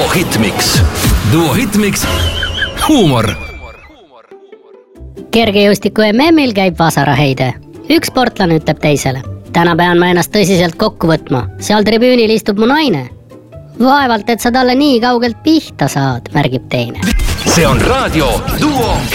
Hitmix. Duo Hitmix. Huumor. Kergejõustiku MM-il käib vasaraheide. Üks sportlane ütleb teisele. Täna pean ma ennast tõsiselt kokku võtma. Seal tribüünil istub mu naine. Vaevalt, et sa talle nii kaugelt pihta saad, märgib teine. See on raadio Duo